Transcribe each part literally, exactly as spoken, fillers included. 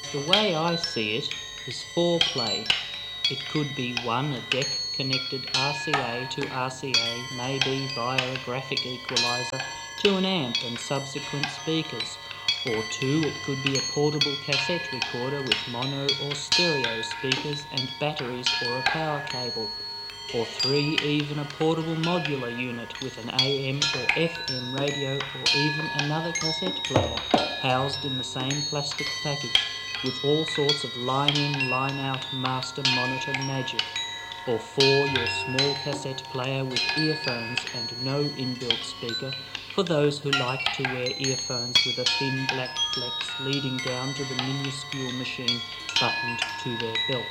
The way I see it is foreplay. It could be one, a deck connected R C A to R C A, maybe via a graphic equalizer to an amp and subsequent speakers. Or two, it could be a portable cassette recorder with mono or stereo speakers and batteries or a power cable. Or three, even a portable modular unit with an A M or F M radio or even another cassette player housed in the same plastic package with all sorts of line-in, line-out master monitor magic. Or four, your small cassette player with earphones and no inbuilt speaker for those who like to wear earphones with a thin black flex leading down to the minuscule machine buttoned to their belt.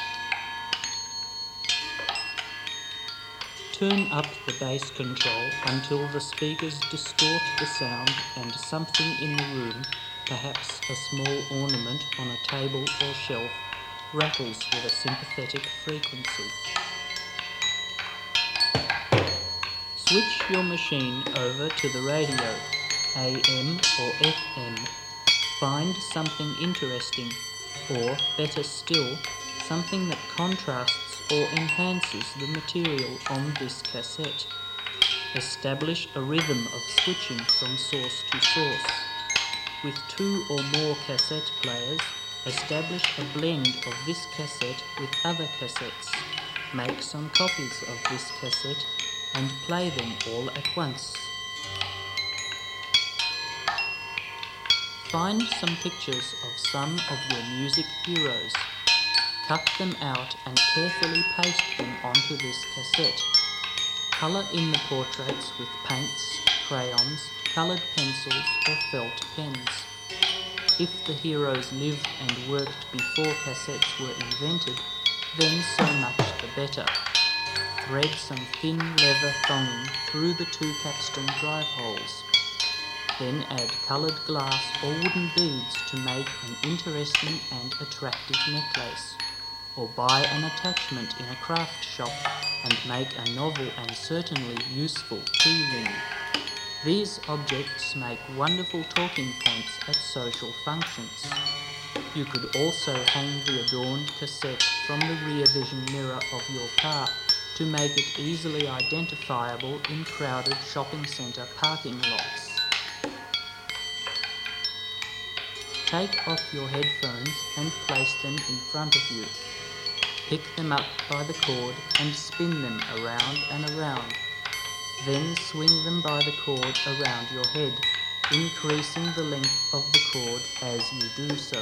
Turn up the bass control until the speakers distort the sound and something in the room, perhaps a small ornament on a table or shelf, rattles with a sympathetic frequency. Switch your machine over to the radio, A M or F M. Find something interesting, or better still, something that contrasts or enhances the material on this cassette. Establish a rhythm of switching from source to source. With two or more cassette players, establish a blend of this cassette with other cassettes. Make some copies of this cassette and play them all at once. Find some pictures of some of your music heroes. Cut them out and carefully paste them onto this cassette. Colour in the portraits with paints, crayons, coloured pencils or felt pens. If the heroes lived and worked before cassettes were invented, then so much the better. Thread some thin leather thonging through the two capstan drive holes. Then add coloured glass or wooden beads to make an interesting and attractive necklace. Or buy an attachment in a craft shop and make a novel and certainly useful key ring. These objects make wonderful talking points at social functions. You could also hang the adorned cassette from the rear vision mirror of your car to make it easily identifiable in crowded shopping centre parking lots. Take off your headphones and place them in front of you. Pick them up by the cord and spin them around and around. Then swing them by the cord around your head, increasing the length of the cord as you do so.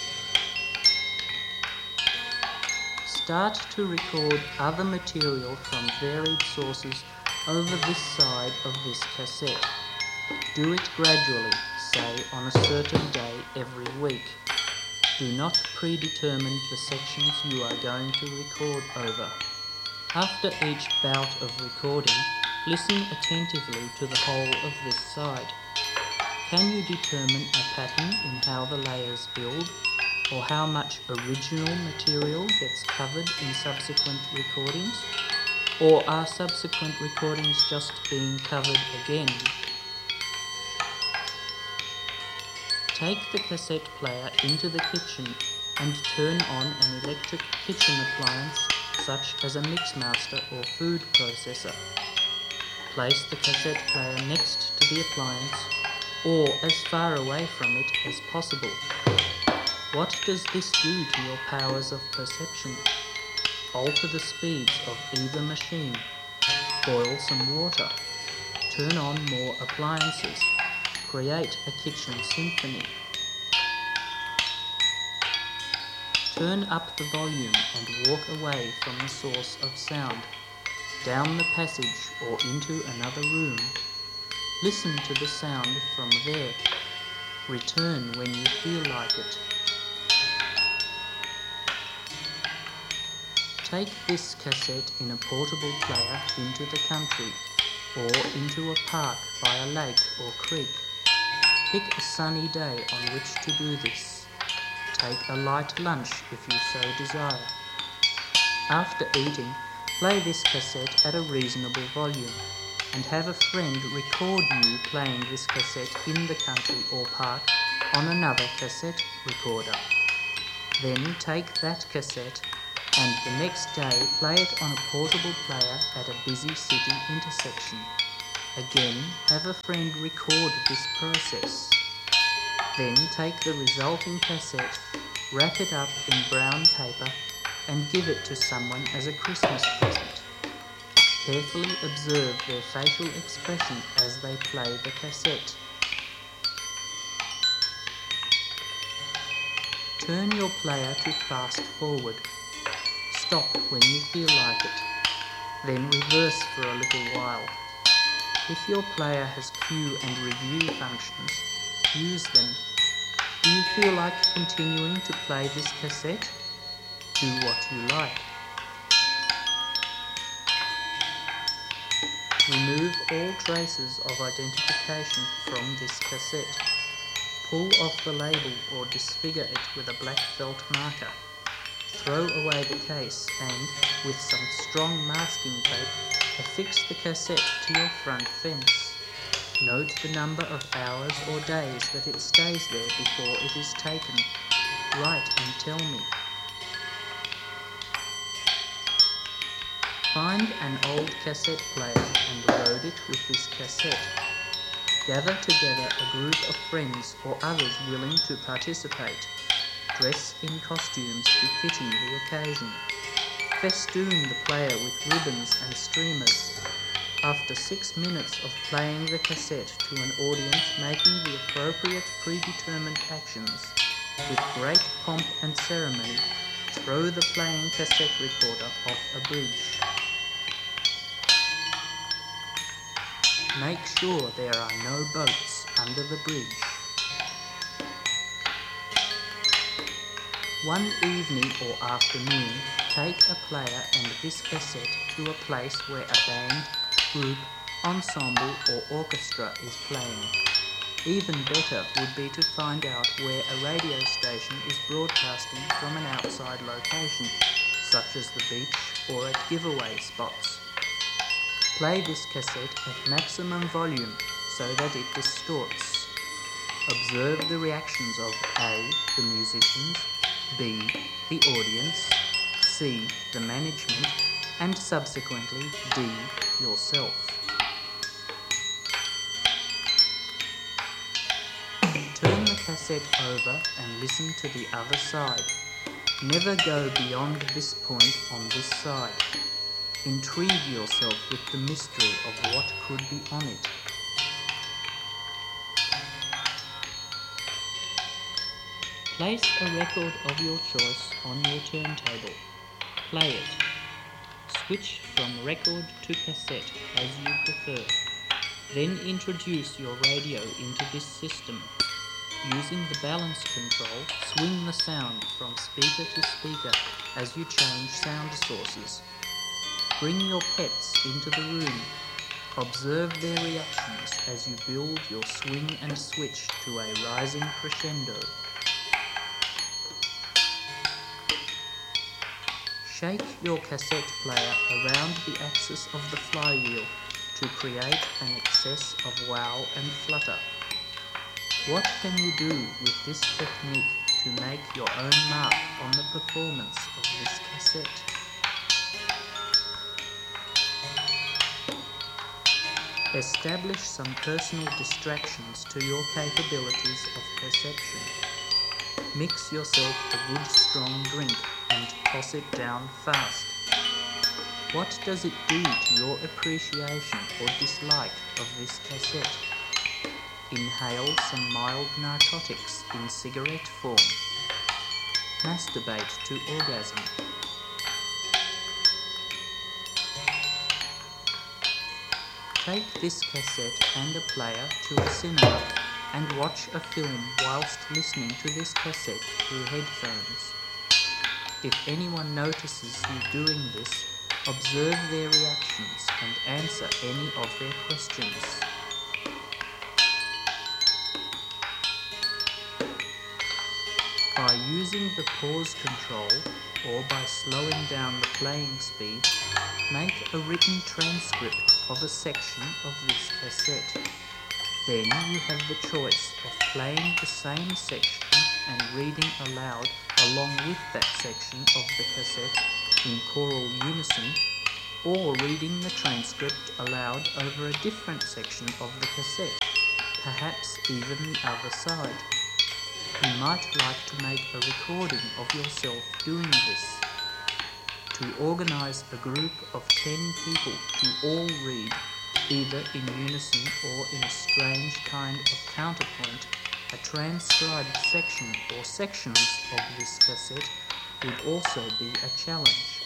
Start to record other material from varied sources over this side of this cassette. Do it gradually, say on a certain day every week. Do not predetermine the sections you are going to record over. After each bout of recording, listen attentively to the whole of this side. Can you determine a pattern in how the layers build, or how much original material gets covered in subsequent recordings? Or are subsequent recordings just being covered again? Take the cassette player into the kitchen and turn on an electric kitchen appliance such as a mixmaster or food processor. Place the cassette player next to the appliance or as far away from it as possible. What does this do to your powers of perception? Alter the speeds of either machine. Boil some water. Turn on more appliances. Create a kitchen symphony. Turn up the volume and walk away from the source of sound, down the passage or into another room. Listen to the sound from there. Return when you feel like it. Take this cassette in a portable player into the country or into a park by a lake or creek. Pick a sunny day on which to do this. Take a light lunch if you so desire. After eating, play this cassette at a reasonable volume and have a friend record you playing this cassette in the country or park on another cassette recorder. Then take that cassette and the next day play it on a portable player at a busy city intersection. Again, have a friend record this process. Then take the resulting cassette, wrap it up in brown paper and give it to someone as a Christmas present. Carefully observe their facial expression as they play the cassette. Turn your player to fast forward. Stop when you feel like it. Then reverse for a little while. If your player has cue and review functions, use them. Do you feel like continuing to play this cassette? Do what you like. Remove all traces of identification from this cassette. Pull off the label or disfigure it with a black felt marker. Throw away the case and, with some strong masking tape, affix the cassette to your front fence. Note the number of hours or days that it stays there before it is taken. Write and tell me. Find an old cassette player and load it with this cassette. Gather together a group of friends or others willing to participate. Dress in costumes befitting the occasion. Festoon the player with ribbons and streamers. After six minutes of playing the cassette to an audience making the appropriate predetermined actions, with great pomp and ceremony, throw the playing cassette recorder off a bridge. Make sure there are no boats under the bridge. One evening or afternoon, take a player and this cassette to a place where a band, group, ensemble or orchestra is playing. Even better would be to find out where a radio station is broadcasting from an outside location, such as the beach or at giveaway spots. Play this cassette at maximum volume so that it distorts. Observe the reactions of A, the musicians, B, the audience, C, the management, and subsequently D, yourself. Turn the cassette over and listen to the other side. Never go beyond this point on this side. Intrigue yourself with the mystery of what could be on it. Place a record of your choice on your turntable. Play it. Switch from record to cassette as you prefer. Then introduce your radio into this system. Using the balance control, swing the sound from speaker to speaker as you change sound sources. Bring your pets into the room. Observe their reactions as you build your swing and switch to a rising crescendo. Shake your cassette player around the axis of the flywheel to create an excess of wow and flutter. What can you do with this technique to make your own mark on the performance of this cassette? Establish some personal distractions to your capabilities of perception. Mix yourself a good strong drink and toss it down fast. What does it do to your appreciation or dislike of this cassette? Inhale some mild narcotics in cigarette form. Masturbate to orgasm. Take this cassette and a player to a cinema and watch a film whilst listening to this cassette through headphones. If anyone notices you doing this, observe their reactions and answer any of their questions. By using the pause control or by slowing down the playing speed, make a written transcript of a section of this cassette. Then you have the choice of playing the same section and reading aloud along with that section of the cassette in choral unison, or reading the transcript aloud over a different section of the cassette, perhaps even the other side. You might like to make a recording of yourself doing this. To organize a group of ten people to all read, either in unison or in a strange kind of counterpoint, a transcribed section or sections of this cassette would also be a challenge.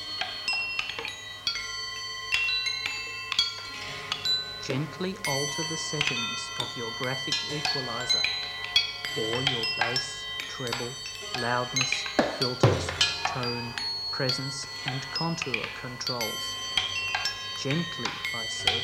Gently alter the settings of your graphic equalizer, or your bass, treble, loudness, filters, tone, presence and contour controls. Gently, I said.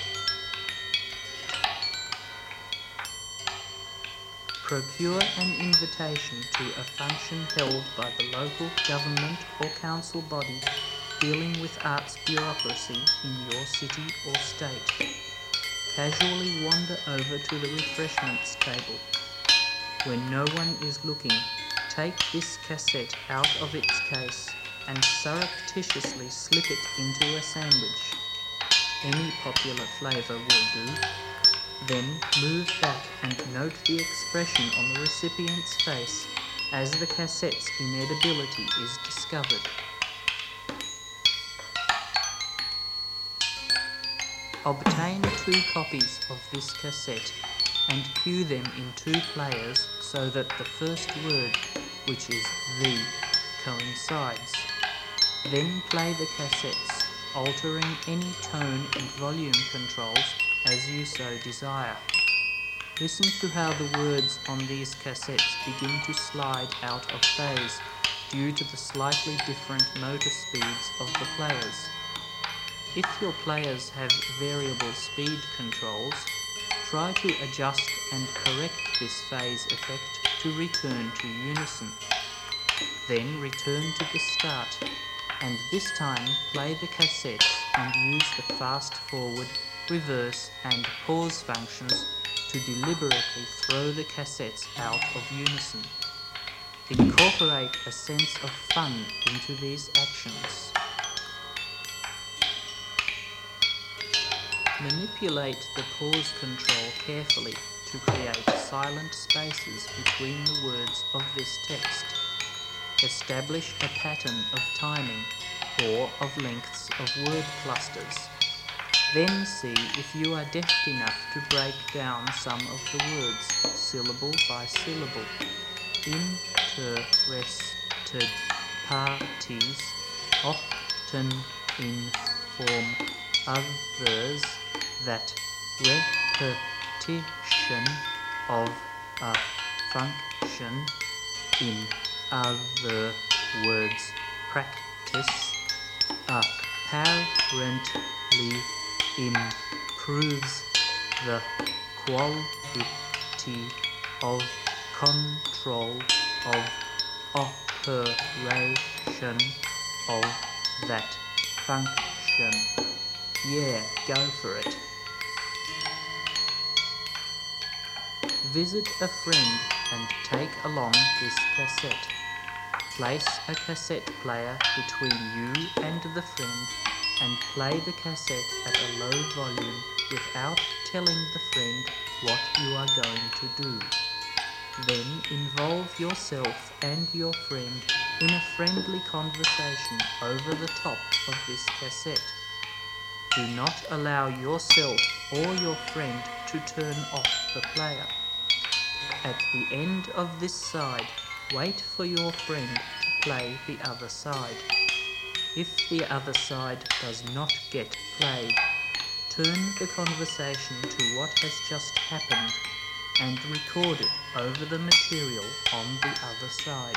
Procure an invitation to a function held by the local government or council body dealing with arts bureaucracy in your city or state. Casually wander over to the refreshments table. When no one is looking, take this cassette out of its case and surreptitiously slip it into a sandwich. Any popular flavour will do. Then move back and note the expression on the recipient's face as the cassette's inedibility is discovered. Obtain two copies of this cassette and cue them in two players so that the first word, which is the, coincides. Then play the cassettes, altering any tone and volume controls as you so desire. Listen to how the words on these cassettes begin to slide out of phase due to the slightly different motor speeds of the players. If your players have variable speed controls, try to adjust and correct this phase effect to return to unison. Then return to the start, and this time play the cassettes and use the fast forward, reverse and pause functions to deliberately throw the cassettes out of unison. Incorporate a sense of fun into these actions. Manipulate the pause control carefully to create silent spaces between the words of this text. Establish a pattern of timing or of lengths of word clusters. Then see if you are deft enough to break down some of the words, syllable by syllable. Interested parties often inform others that repetition of a function, in other words, practice, apparently improves the quality of control of operation of that function. Yeah, go for it. Visit a friend and take along this cassette. Place a cassette player between you and the friend and play the cassette at a low volume without telling the friend what you are going to do. Then involve yourself and your friend in a friendly conversation over the top of this cassette. Do not allow yourself or your friend to turn off the player. At the end of this side, wait for your friend to play the other side. If the other side does not get played, turn the conversation to what has just happened and record it over the material on the other side.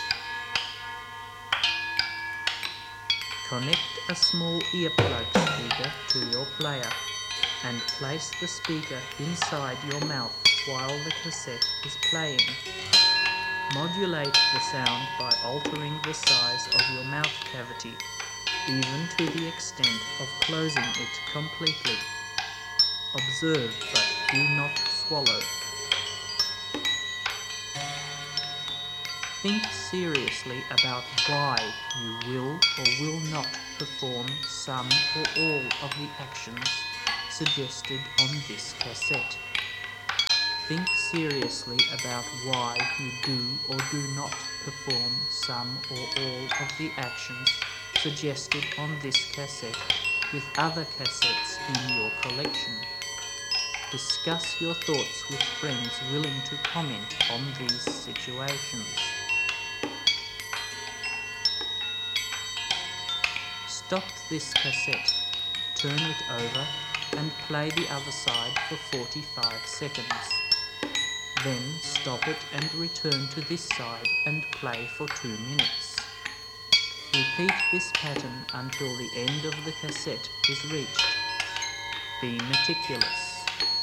Connect a small earplug speaker to your player and place the speaker inside your mouth while the cassette is playing. Modulate the sound by altering the size of your mouth cavity, even to the extent of closing it completely. Observe, but do not swallow. Think seriously about why you will or will not perform some or all of the actions suggested on this cassette. Think seriously about why you do or do not perform some or all of the actions suggested on this cassette with other cassettes in your collection. Discuss your thoughts with friends willing to comment on these situations. Stop this cassette, turn it over, and play the other side for forty-five seconds. Then stop it and return to this side and play for two minutes. Repeat this pattern until the end of the cassette is reached. Be meticulous.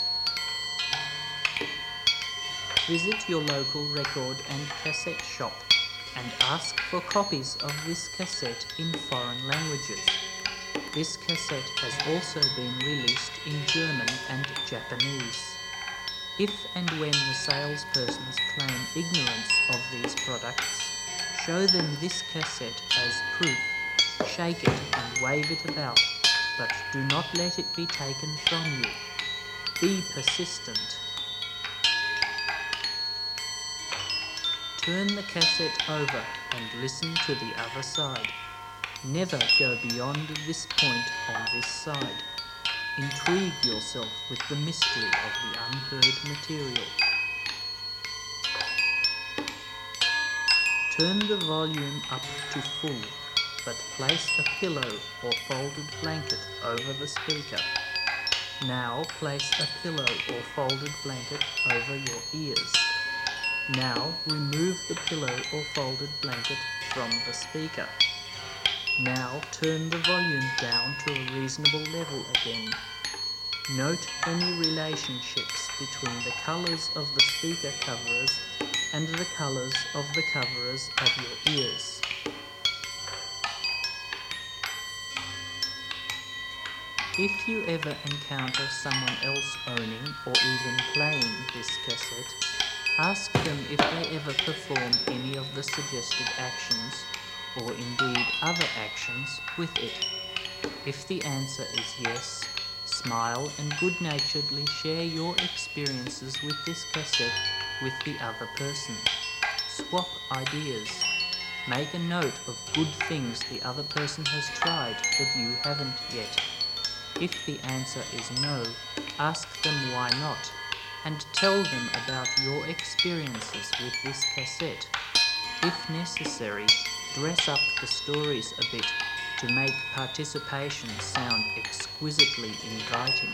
Visit your local record and cassette shop and ask for copies of this cassette in foreign languages. This cassette has also been released in German and Japanese. If and when the salespersons claim ignorance of these products, show them this cassette as proof, shake it and wave it about, but do not let it be taken from you. Be persistent. Turn the cassette over and listen to the other side. Never go beyond this point on this side. Intrigue yourself with the mystery of the unheard material. Turn the volume up to full, but place a pillow or folded blanket over the speaker. Now place a pillow or folded blanket over your ears. Now remove the pillow or folded blanket from the speaker. Now turn the volume down to a reasonable level again. Note any relationships between the colours of the speaker coverers and the colours of the coverers of your ears. If you ever encounter someone else owning or even playing this cassette, ask them if they ever perform any of the suggested actions, or indeed other actions, with it. If the answer is yes, smile and good-naturedly share your experiences with this cassette with the other person. Swap ideas. Make a note of good things the other person has tried that you haven't yet. If the answer is no, ask them why not, and tell them about your experiences with this cassette. If necessary, dress up the stories a bit to make participation sound exquisitely inviting.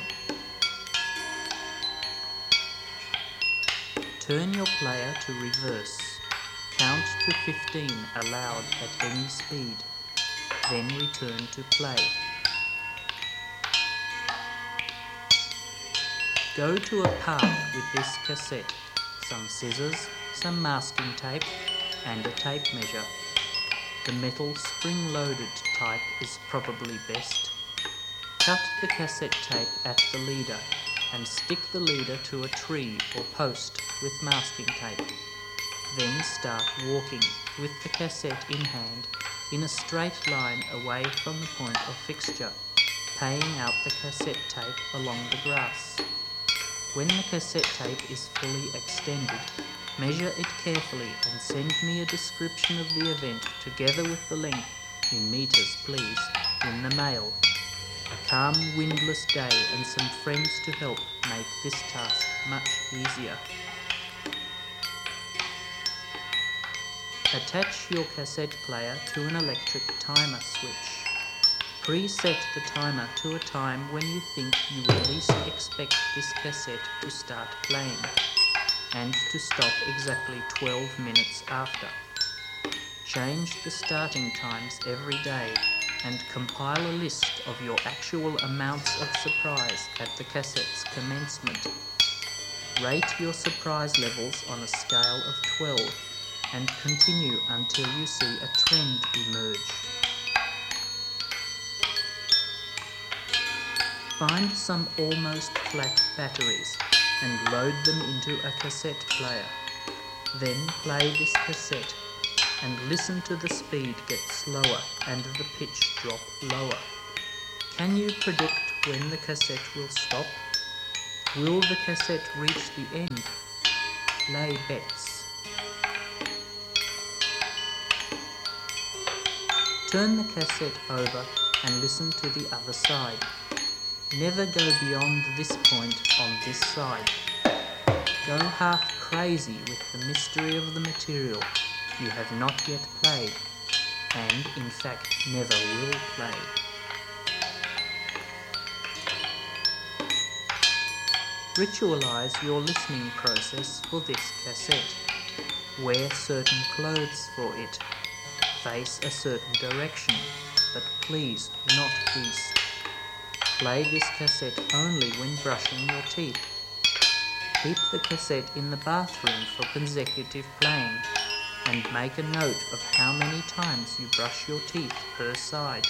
Turn your player to reverse. Count to fifteen aloud at any speed. Then return to play. Go to a park with this cassette, some scissors, some masking tape, and a tape measure. The metal spring-loaded type is probably best. Cut the cassette tape at the leader and stick the leader to a tree or post with masking tape. Then start walking with the cassette in hand in a straight line away from the point of fixture, paying out the cassette tape along the grass. When the cassette tape is fully extended, measure it carefully and send me a description of the event together with the length, in meters please, in the mail. A calm, windless day and some friends to help make this task much easier. Attach your cassette player to an electric timer switch. Preset the timer to a time when you think you will least expect this cassette to start playing, and to stop exactly twelve minutes after. Change the starting times every day and compile a list of your actual amounts of surprise at the cassette's commencement. Rate your surprise levels on a scale of twelve and continue until you see a trend emerge. Find some almost flat batteries and load them into a cassette player. Then play this cassette and listen to the speed get slower and the pitch drop lower. Can you predict when the cassette will stop? Will the cassette reach the end? Lay bets. Turn the cassette over and listen to the other side. Never go beyond this point on this side. Go half crazy with the mystery of the material you have not yet played, and in fact never will play. Ritualize your listening process for this cassette. Wear certain clothes for it. Face a certain direction, but please not east. Play this cassette only when brushing your teeth. Keep the cassette in the bathroom for consecutive playing, and make a note of how many times you brush your teeth per side.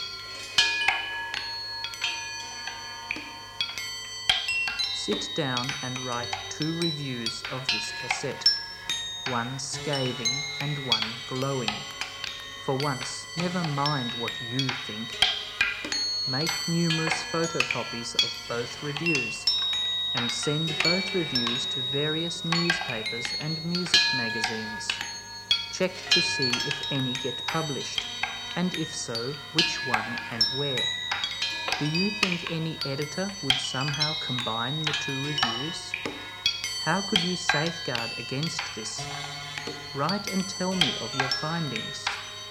Sit down and write two reviews of this cassette, one scathing and one glowing. For once, never mind what you think. Make numerous photocopies of both reviews, and send both reviews to various newspapers and music magazines. Check to see if any get published, and if so, which one and where. Do you think any editor would somehow combine the two reviews? How could you safeguard against this? Write and tell me of your findings.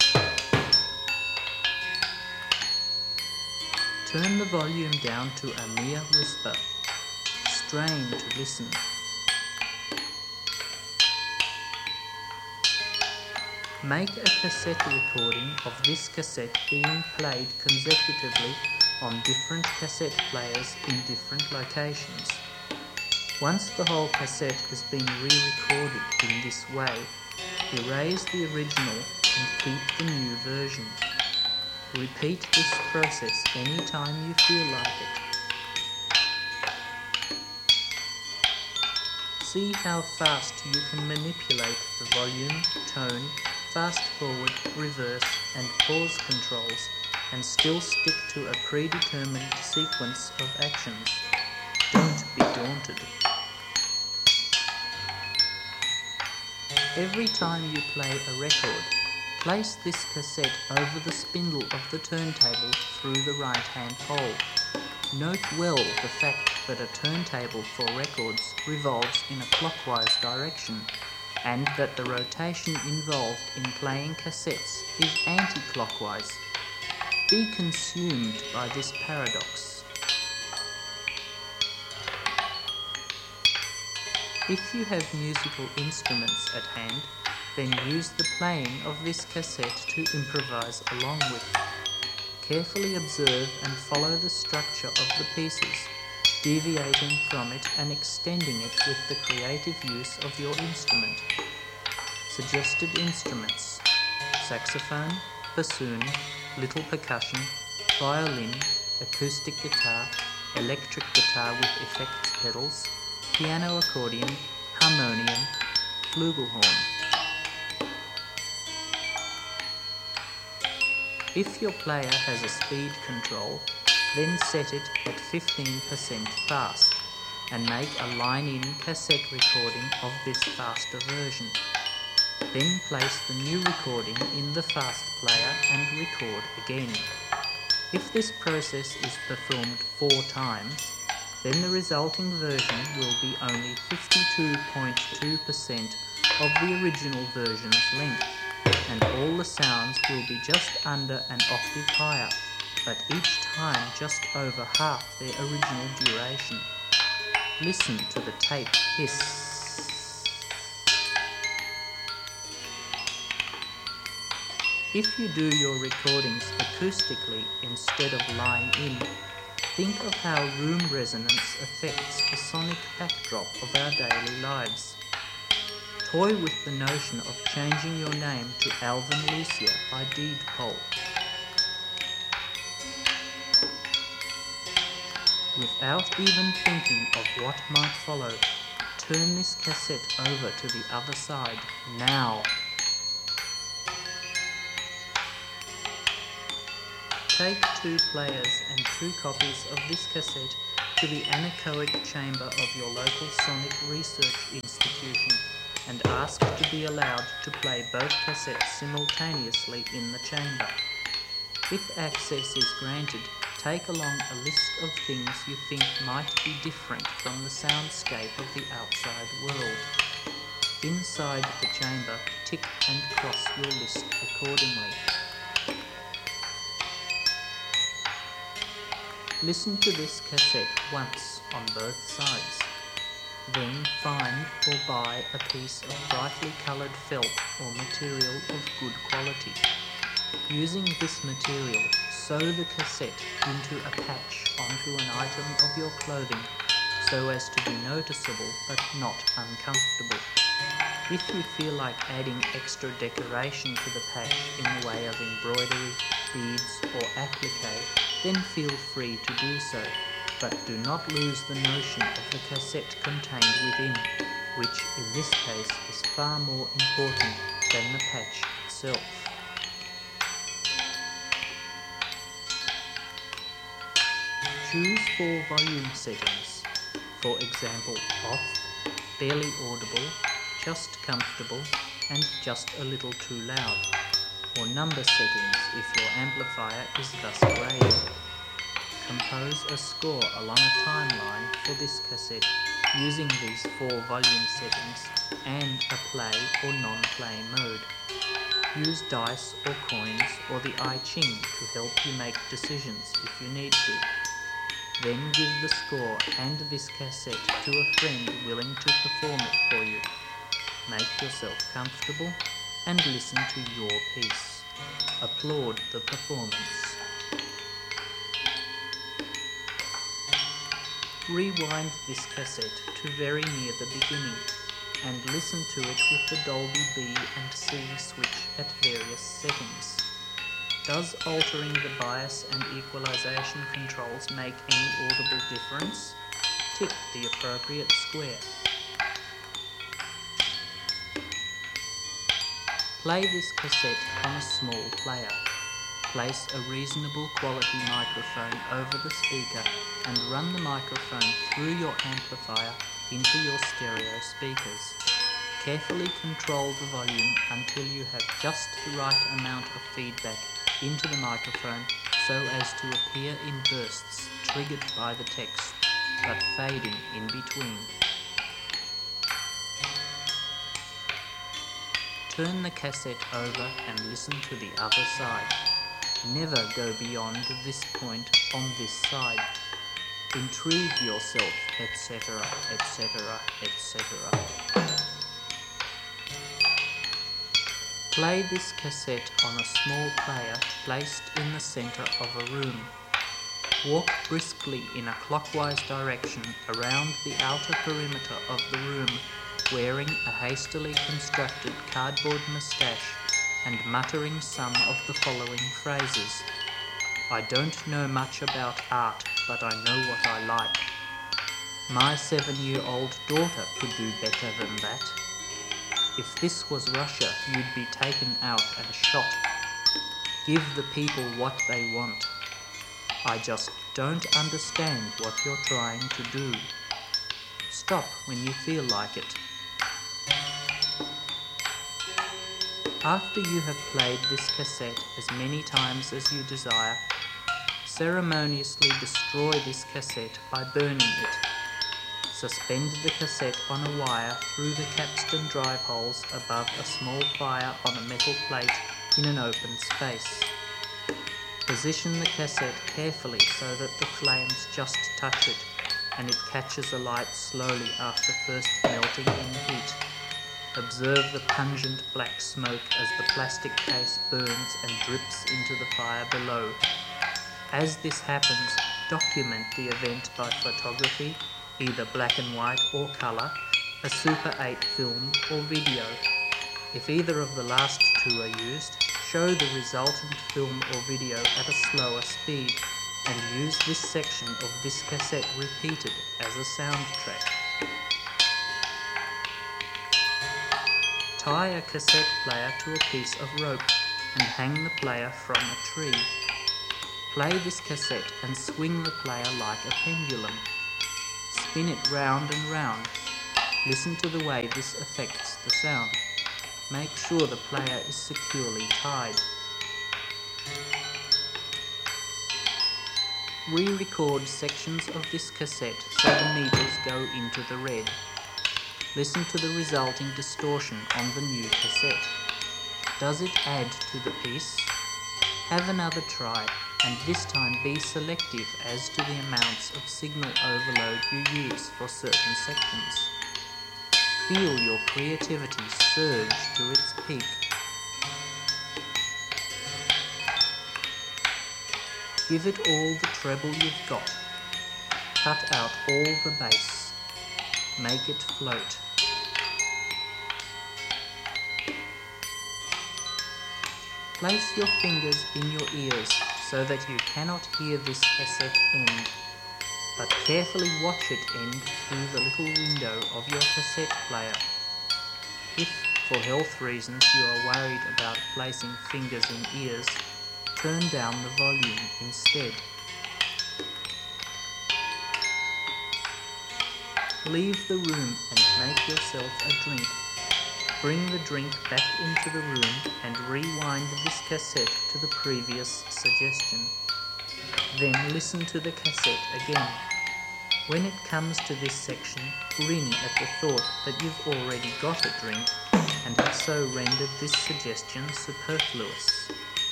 Turn the volume down to a mere whisper. Strain to listen. Make a cassette recording of this cassette being played consecutively on different cassette players in different locations. Once the whole cassette has been re-recorded in this way, erase the original and keep the new version. Repeat this process any time you feel like it. See how fast you can manipulate the volume, tone, fast forward, reverse and pause controls and still stick to a predetermined sequence of actions. Don't be daunted. Every time you play a record, place this cassette over the spindle of the turntable through the right-hand hole. Note well the fact that a turntable for records revolves in a clockwise direction, and that the rotation involved in playing cassettes is anti-clockwise. Be consumed by this paradox. If you have musical instruments at hand, then use the playing of this cassette to improvise along with. Carefully observe and follow the structure of the pieces, deviating from it and extending it with the creative use of your instrument. Suggested instruments: saxophone, bassoon, little percussion, violin, acoustic guitar, electric guitar with effects pedals, piano accordion, harmonium, flugelhorn. If your player has a speed control, then set it at fifteen percent fast and make a line-in cassette recording of this faster version. Then place the new recording in the fast player and record again. If this process is performed four times, then the resulting version will be only fifty-two point two percent of the original version's length, and all the sounds will be just under an octave higher, but each time just over half their original duration. Listen to the tape hiss. If you do your recordings acoustically instead of line in, think of how room resonance affects the sonic backdrop of our daily lives. Toy with the notion of changing your name to Alvin Lucia by deed poll. Without even thinking of what might follow, turn this cassette over to the other side now. Take two players and two copies of this cassette to the anechoic chamber of your local sonic research institution and ask to be allowed to play both cassettes simultaneously in the chamber. If access is granted, take along a list of things you think might be different from the soundscape of the outside world. Inside the chamber, tick and cross your list accordingly. Listen to this cassette once on both sides. Then find or buy a piece of brightly coloured felt or material of good quality. Using this material, sew the cassette into a patch onto an item of your clothing so as to be noticeable but not uncomfortable. If you feel like adding extra decoration to the patch in the way of embroidery, beads or applique, then feel free to do so, but do not lose the notion of the cassette contained within, which in this case is far more important than the patch itself. Choose four volume settings, for example off, barely audible, just comfortable, and just a little too loud, or number settings if your amplifier is thus graded. Compose a score along a timeline for this cassette using these four volume settings and a play or non-play mode. Use dice or coins or the I Ching to help you make decisions if you need to. Then give the score and this cassette to a friend willing to perform it for you. Make yourself comfortable and listen to your piece. Applaud the performance. Rewind this cassette to very near the beginning and listen to it with the Dolby B and C switch at various settings. Does altering the bias and equalization controls make any audible difference? Tick the appropriate square. Play this cassette on a small player. Place a reasonable quality microphone over the speaker and run the microphone through your amplifier into your stereo speakers. Carefully control the volume until you have just the right amount of feedback into the microphone so as to appear in bursts triggered by the text, but fading in between. Turn the cassette over and listen to the other side. Never go beyond this point on this side. Intrigue yourself, et cetera, et cetera, et cetera. Play this cassette on a small player placed in the center of a room. Walk briskly in a clockwise direction around the outer perimeter of the room, wearing a hastily constructed cardboard moustache and muttering some of the following phrases. I don't know much about art, but I know what I like. My seven-year-old daughter could do better than that. If this was Russia, you'd be taken out and shot. Give the people what they want. I just don't understand what you're trying to do. Stop when you feel like it. After you have played this cassette as many times as you desire, ceremoniously destroy this cassette by burning it. Suspend the cassette on a wire through the capstan drive holes above a small fire on a metal plate in an open space. Position the cassette carefully so that the flames just touch it and it catches alight slowly after first melting in heat. Observe the pungent black smoke as the plastic case burns and drips into the fire below. As this happens, document the event by photography, either black and white or colour, a Super eight film or video. If either of the last two are used, show the resultant film or video at a slower speed and use this section of this cassette repeated as a soundtrack. Tie a cassette player to a piece of rope and hang the player from a tree. Play this cassette and swing the player like a pendulum. Spin it round and round. Listen to the way this affects the sound. Make sure the player is securely tied. Re-record sections of this cassette so the meters go into the red. Listen to the resulting distortion on the new cassette. Does it add to the piece? Have another try, and this time be selective as to the amounts of signal overload you use for certain sections. Feel your creativity surge to its peak. Give it all the treble you've got. Cut out all the bass. Make it float. Place your fingers in your ears so that you cannot hear this cassette end, but carefully watch it end through the little window of your cassette player. If, for health reasons, you are worried about placing fingers in ears, turn down the volume instead. Leave the room and make yourself a drink. Bring the drink back into the room and rewind this cassette to the previous suggestion. Then listen to the cassette again. When it comes to this section, grin at the thought that you've already got a drink and have so rendered this suggestion superfluous.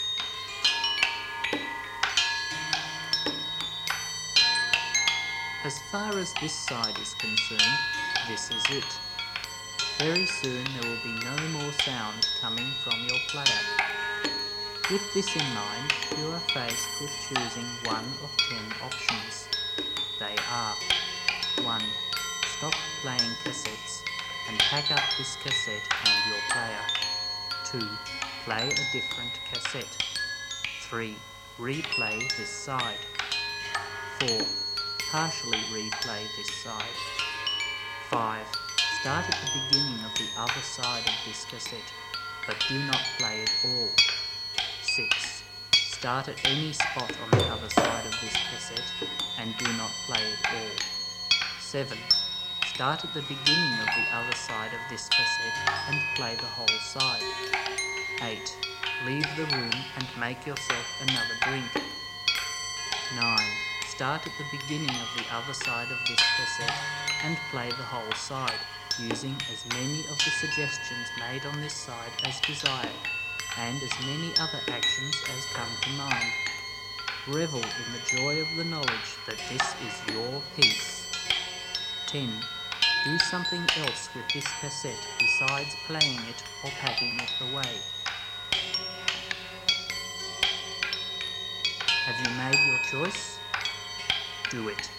As far as this side is concerned, this is it. Very soon there will be no more sound coming from your player. With this in mind, you are faced with choosing one of ten options. They are: one. Stop playing cassettes and pack up this cassette and your player. two. Play a different cassette. three. Replay this side. four. Partially replay this side. five. Start at the beginning of the other side of this cassette, but do not play it all. six. Start at any spot on the other side of this cassette and do not play it all. seven. Start at the beginning of the other side of this cassette and play the whole side. eight. Leave the room and make yourself another drink. nine. Start at the beginning of the other side of this cassette and play the whole side, using as many of the suggestions made on this side as desired, and as many other actions as come to mind. Revel in the joy of the knowledge that this is your piece. ten. Do something else with this cassette besides playing it or packing it away. Have you made your choice? Do it.